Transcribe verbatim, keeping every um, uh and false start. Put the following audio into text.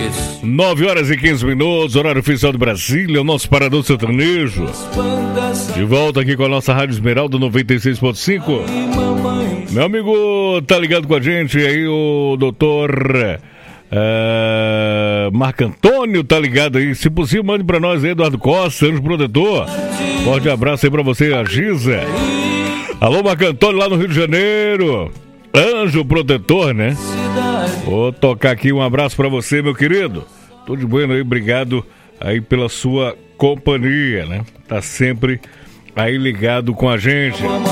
nove horas e quinze minutos, horário oficial de Brasília, o nosso Parador Sertanejo. De volta aqui com a nossa Rádio Esmeralda noventa e seis ponto cinco. Meu amigo, tá ligado com a gente aí, o doutor uh, Marco Antônio, tá ligado aí. Se possível, mande pra nós aí, Eduardo Costa, Anjo Protetor. Forte abraço aí pra você, a Giza. Alô, Marco Antônio, lá no Rio de Janeiro. Anjo Protetor, né? Vou tocar aqui, um abraço pra você, meu querido. Tô de bueno aí, obrigado aí pela sua companhia, né? Tá sempre aí ligado com a gente.